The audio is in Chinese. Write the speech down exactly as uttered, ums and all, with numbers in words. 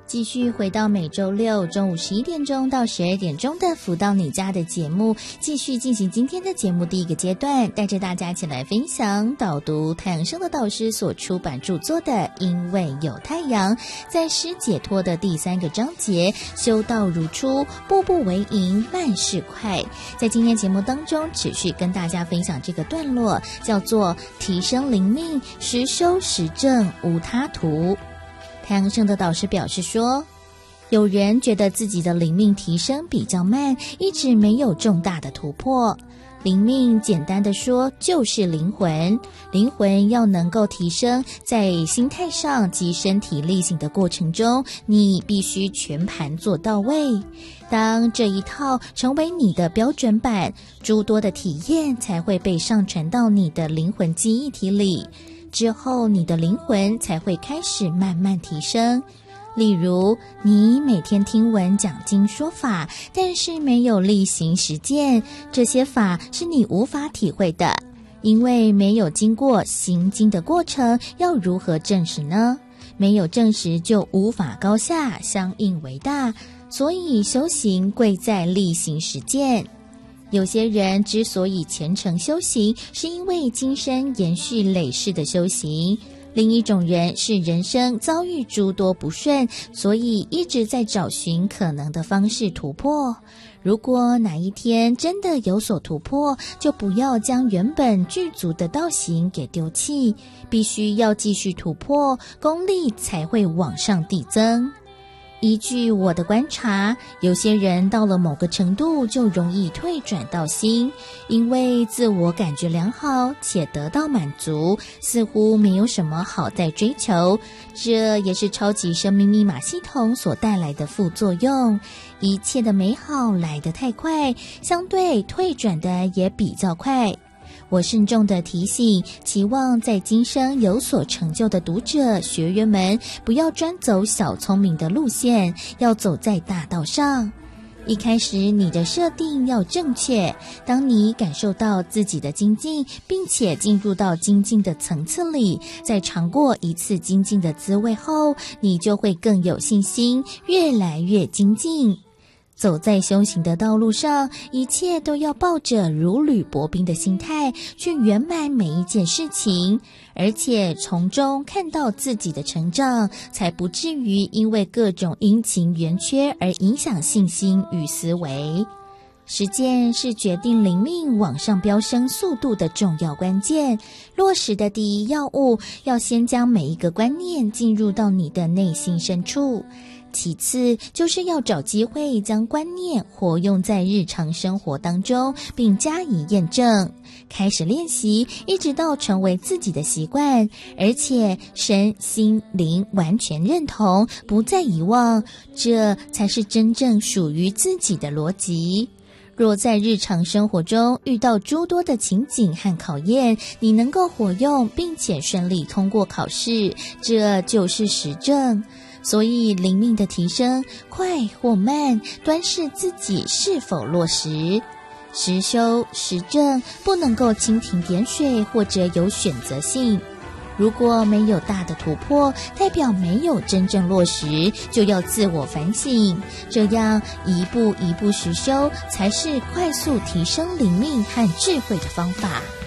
继续回到每周六中午十一点钟到十二点钟的辅导你家的节目，继续进行今天的节目第一个阶段，带着大家一起来分享导读太阳升的导师所出版著作的《因为有太阳》，在诗解脱的第三个章节，修道如初，步步为营，万事快。在今天节目当中持续跟大家分享这个段落，叫做提升灵命，实修实证，无他途。太阳升的导师表示说，有人觉得自己的灵命提升比较慢，一直没有重大的突破。灵命简单的说就是灵魂，灵魂要能够提升，在心态上及身体力行的过程中，你必须全盘做到位。当这一套成为你的标准版，诸多的体验才会被上传到你的灵魂记忆体里，之后你的灵魂才会开始慢慢提升。例如，你每天听闻讲经说法，但是没有例行实践，这些法是你无法体会的，因为没有经过行经的过程，要如何证实呢？没有证实就无法高下，相应为大，所以修行贵在例行实践。有些人之所以虔诚修行，是因为今生延续累世的修行；另一种人是人生遭遇诸多不顺，所以一直在找寻可能的方式突破。如果哪一天真的有所突破，就不要将原本具足的道行给丢弃，必须要继续突破，功力才会往上递增。依据我的观察，有些人到了某个程度就容易退转到心，因为自我感觉良好且得到满足，似乎没有什么好再追求，这也是超级生命密码系统所带来的副作用。一切的美好来得太快，相对退转的也比较快。我慎重地提醒，期望在今生有所成就的读者学员们，不要专走小聪明的路线，要走在大道上。一开始你的设定要正确，当你感受到自己的精进，并且进入到精进的层次里，在尝过一次精进的滋味后，你就会更有信心，越来越精进。走在修行的道路上，一切都要抱着如履薄冰的心态去圆满每一件事情，而且从中看到自己的成长，才不至于因为各种阴晴圆缺而影响信心与思维。实践是决定灵命往上飙升速度的重要关键，落实的第一要务，要先将每一个观念进入到你的内心深处。其次，就是要找机会将观念活用在日常生活当中，并加以验证。开始练习，一直到成为自己的习惯，而且身心灵完全认同，不再遗忘，这才是真正属于自己的逻辑。若在日常生活中遇到诸多的情景和考验，你能够活用并且顺利通过考试，这就是实证。所以灵命的提升，快或慢，端视自己是否落实。实修实证不能够蜻蜓点水或者有选择性。如果没有大的突破，代表没有真正落实，就要自我反省，这样一步一步实修，才是快速提升灵命和智慧的方法。